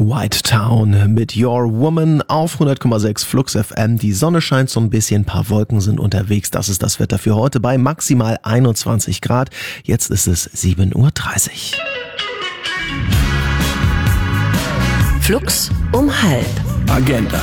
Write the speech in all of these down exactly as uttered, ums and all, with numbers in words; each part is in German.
White Town mit Your Woman auf hundert Komma sechs Flux F M. Die Sonne scheint so ein bisschen, ein paar Wolken sind unterwegs. Das ist das Wetter für heute bei maximal einundzwanzig Grad. Jetzt ist es sieben Uhr dreißig. Flux um halb. Agenda.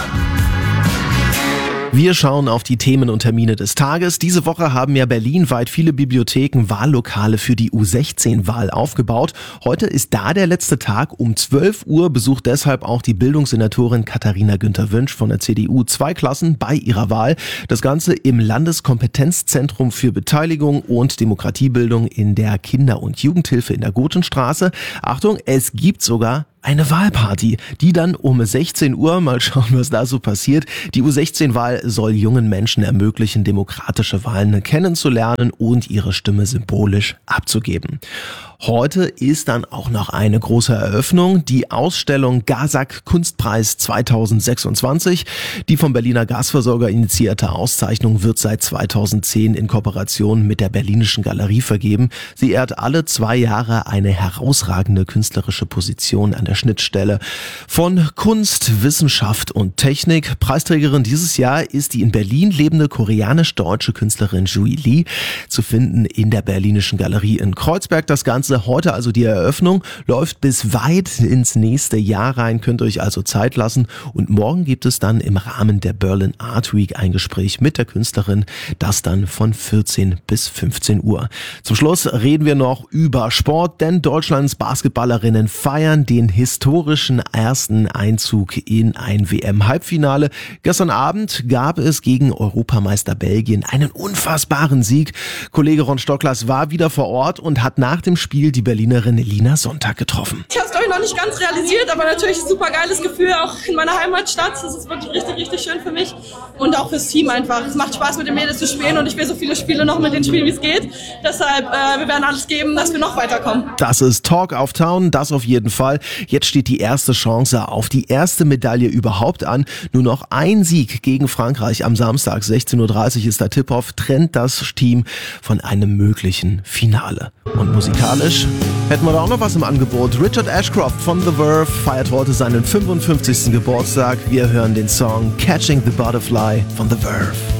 Wir schauen auf die Themen und Termine des Tages. Diese Woche haben ja berlinweit viele Bibliotheken Wahllokale für die U sechzehn Wahl aufgebaut. Heute ist da der letzte Tag. Um zwölf Uhr besucht deshalb auch die Bildungssenatorin Katharina Günther-Wünsch von der C D U zwei Klassen bei ihrer Wahl. Das Ganze im Landeskompetenzzentrum für Beteiligung und Demokratiebildung in der Kinder- und Jugendhilfe in der Gotenstraße. Achtung, es gibt sogar eine Wahlparty, die dann um sechzehn Uhr, mal schauen, was da so passiert. Die U sechzehn Wahl soll jungen Menschen ermöglichen, demokratische Wahlen kennenzulernen und ihre Stimme symbolisch abzugeben. Heute ist dann auch noch eine große Eröffnung, die Ausstellung Gasak Kunstpreis zweitausendsechsundzwanzig. Die vom Berliner Gasversorger initiierte Auszeichnung wird seit zweitausendzehn in Kooperation mit der Berlinischen Galerie vergeben. Sie ehrt alle zwei Jahre eine herausragende künstlerische Position an der Schnittstelle von Kunst, Wissenschaft und Technik. Preisträgerin dieses Jahr ist die in Berlin lebende koreanisch-deutsche Künstlerin Jui Lee, zu finden in der Berlinischen Galerie in Kreuzberg. Das Ganze heute also die Eröffnung, läuft bis weit ins nächste Jahr rein, könnt ihr euch also Zeit lassen. Und morgen gibt es dann im Rahmen der Berlin Art Week ein Gespräch mit der Künstlerin, das dann von vierzehn bis fünfzehn Uhr. Zum Schluss reden wir noch über Sport, denn Deutschlands Basketballerinnen feiern den historischen ersten Einzug in ein W M-Halbfinale. Gestern Abend gab es gegen Europameister Belgien einen unfassbaren Sieg. Kollege Ron Stocklas war wieder vor Ort und hat nach dem Spiel die Berlinerin Lina Sonntag getroffen. Ich habe es, glaube ich, noch nicht ganz realisiert, aber natürlich ein super geiles Gefühl, auch in meiner Heimatstadt. Das ist wirklich richtig, richtig schön für mich und auch fürs Team einfach. Es macht Spaß, mit den Mädels zu spielen und ich will so viele Spiele noch mit denen spielen, wie es geht. Deshalb, äh, wir werden alles geben, dass wir noch weiterkommen. Das ist Talk of Town, das auf jeden Fall. Jetzt steht die erste Chance auf die erste Medaille überhaupt an. Nur noch ein Sieg gegen Frankreich am Samstag, sechzehn Uhr dreißig ist der Tip-Off, trennt das Team von einem möglichen Finale. Und musikalisch hätten wir da auch noch was im Angebot. Richard Ashcroft von The Verve feiert heute seinen fünfundfünfzigsten Geburtstag. Wir hören den Song Catching the Butterfly von The Verve.